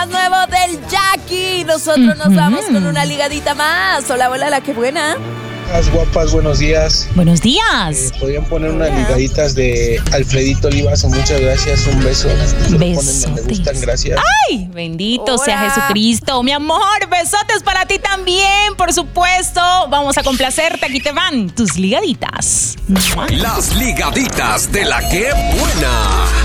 más nuevo del Jackie. Nosotros nos vamos con una ligadita más. Hola, hola, la que buena. Guapas, buenos días. Buenos días. Podrían poner unas ligaditas de Alfredito Olivas. Muchas gracias, un beso. Besotes. Me gustan, gracias. Ay, bendito sea Jesucristo. Mi amor, besotes para ti también, por supuesto. Vamos a complacerte. Aquí te van tus ligaditas. Las ligaditas de la que buena.